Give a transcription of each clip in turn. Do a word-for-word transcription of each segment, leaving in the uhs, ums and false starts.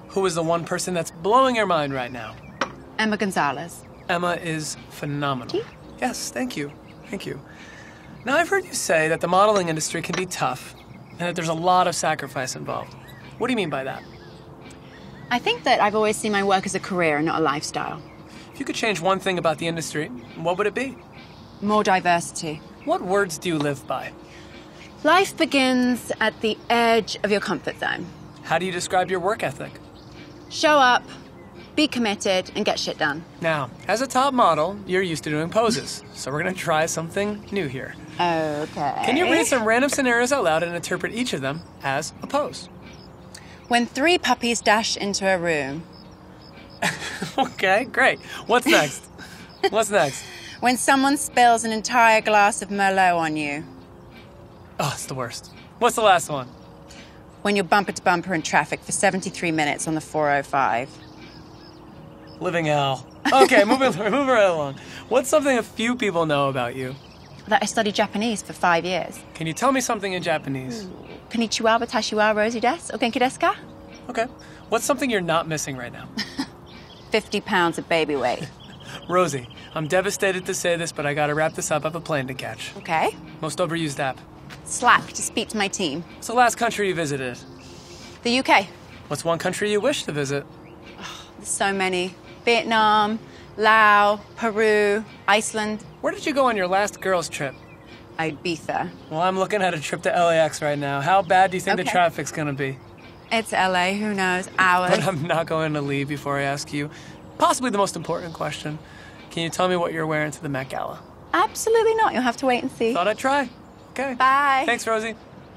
Who is the one person that's blowing your mind right now? Emma Gonzalez. Emma is phenomenal. Tea? Yes, thank you. Thank you. Now, I've heard you say that the modeling industry can be tough and that there's a lot of sacrifice involved. What do you mean by that? I think that I've always seen my work as a career, not a lifestyle. If you could change one thing about the industry, what would it be? More diversity. What words do you live by? Life begins at the edge of your comfort zone. How do you describe your work ethic? Show up, be committed, and get shit done. Now, as a top model, you're used to doing poses, so we're gonna try something new here. Okay. Can you read some random scenarios out loud and interpret each of them as a pose? When three puppies dash into a room. Okay, great. What's next? What's next? When someone spills an entire glass of Merlot on you. Oh, it's the worst. What's the last one? When you're bumper to bumper in traffic for seventy-three minutes on the four oh five. Living hell. Okay, moving, moving right along. What's something a few people know about you? That I studied Japanese for five years. Can you tell me something in Japanese? Konnichiwa, watashi wa Rosie desu. O genki desu ka? Okay. What's something you're not missing right now? fifty pounds of baby weight. Rosie, I'm devastated to say this, but I gotta wrap this up. I have a plane to catch. Okay. Most overused app. Slack to speak to my team. What's the last country you visited? The U K. What's one country you wish to visit? There's so many. Vietnam, Laos, Peru, Iceland. Where did you go on your last girls' trip? Ibiza. Well, I'm looking at a trip to L A X right now. How bad do you think Okay. the traffic's gonna be? It's L A, who knows? Hours. But I'm not going to leave before I ask you possibly the most important question. Can you tell me what you're wearing to the Met Gala? Absolutely not. You'll have to wait and see. Thought I'd try. Okay. Bye. Thanks, Rosie.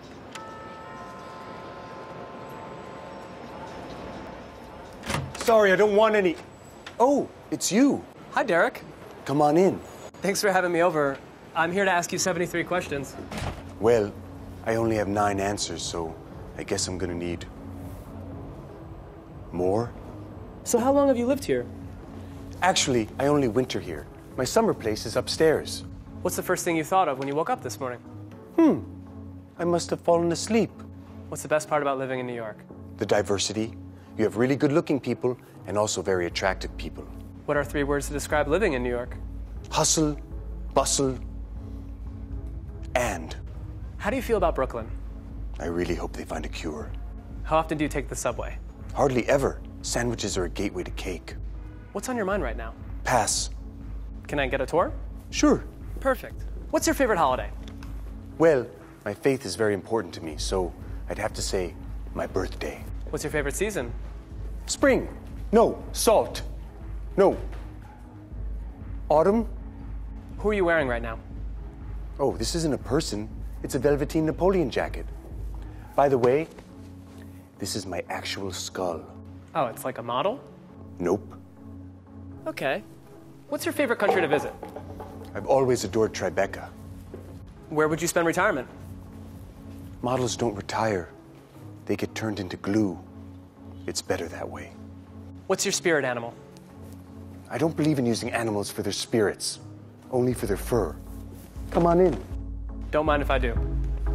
Sorry, I don't want any. Oh, it's you. Hi, Derek. Come on in. Thanks for having me over. I'm here to ask you seventy-three questions. Well, I only have nine answers, so I guess I'm gonna need more. So how long have you lived here? Actually, I only winter here. My summer place is upstairs. What's the first thing you thought of when you woke up this morning? I must have fallen asleep. What's the best part about living in New York? The diversity. You have really good-looking people and also very attractive people. What are three words to describe living in New York? Hustle, bustle, and How do you feel about Brooklyn? I really hope they find a cure. How often do you take the subway? Hardly ever. Sandwiches are a gateway to cake. What's on your mind right now? Pass. Can I get a tour? Sure. Perfect. What's your favorite holiday? Well, my faith is very important to me, so I'd have to say my birthday. What's your favorite season? Spring. No. Salt. No. Autumn. Who are you wearing right now? Oh, this isn't a person. It's a velveteen Napoleon jacket. By the way, this is my actual skull. Oh, it's like a model? Nope. Okay. What's your favorite country to visit? I've always adored Tribeca. Where would you spend retirement? Models don't retire. They get turned into glue. It's better that way. What's your spirit animal? I don't believe in using animals for their spirits, only for their fur. Come on in. Don't mind if I do.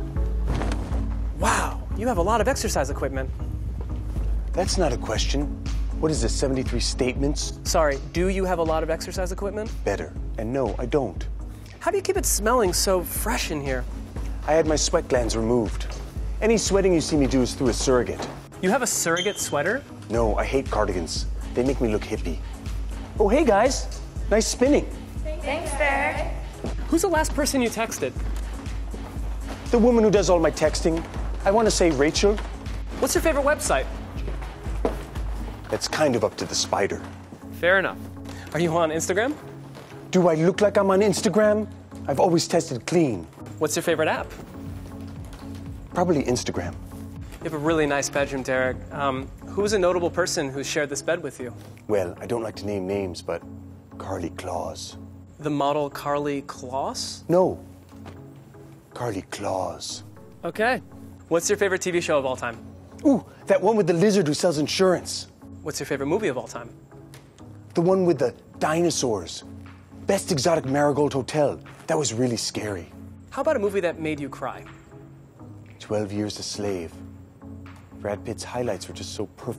Wow, you have a lot of exercise equipment. That's not a question. What is this, seventy-three statements? Sorry, do you have a lot of exercise equipment? Better. And no, I don't. How do you keep it smelling so fresh in here? I had my sweat glands removed. Any sweating you see me do is through a surrogate. You have a surrogate sweater? No, I hate cardigans. They make me look hippie. Oh, hey guys. Nice spinning. Thanks, Derek. Who's the last person you texted? The woman who does all my texting. I want to say Rachel. What's your favorite website? That's kind of up to the spider. Fair enough. Are you on Instagram? Do I look like I'm on Instagram? I've always tested clean. What's your favorite app? Probably Instagram. You have a really nice bedroom, Derek. Um, who's a notable person who's shared this bed with you? Well, I don't like to name names, but Carly Claus. The model Carly Claus? No. Carly Claus. Okay. What's your favorite T V show of all time? Ooh, that one with the lizard who sells insurance. What's your favorite movie of all time? The one with the dinosaurs. Best Exotic Marigold Hotel. That was really scary. How about a movie that made you cry? Twelve Years a Slave. Brad Pitt's highlights were just so perfect.